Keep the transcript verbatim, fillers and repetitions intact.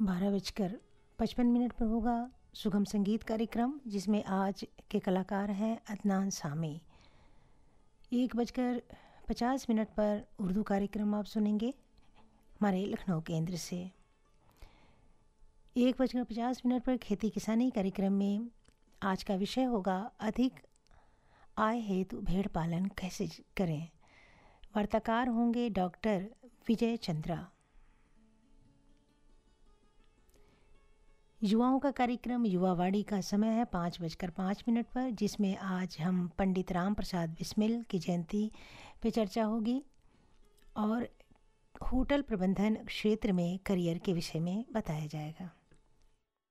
बारह बजकर पचपन मिनट पर होगा सुगम संगीत कार्यक्रम, जिसमें आज के कलाकार हैं अदनान सामी। एक बजकर पचास मिनट पर उर्दू कार्यक्रम आप सुनेंगे हमारे लखनऊ केंद्र से। एक बजकर पचास मिनट पर खेती किसानी कार्यक्रम में आज का विषय होगा अधिक आय हेतु भेड़ पालन कैसे करें। वार्ताकार होंगे डॉक्टर विजय चंद्रा। युवाओं का कार्यक्रम युवावाणी का समय है पाँच बजकर पाँच मिनट पर, जिसमें आज हम पंडित राम प्रसाद बिस्मिल की जयंती पे चर्चा होगी और होटल प्रबंधन क्षेत्र में करियर के विषय में बताया जाएगा।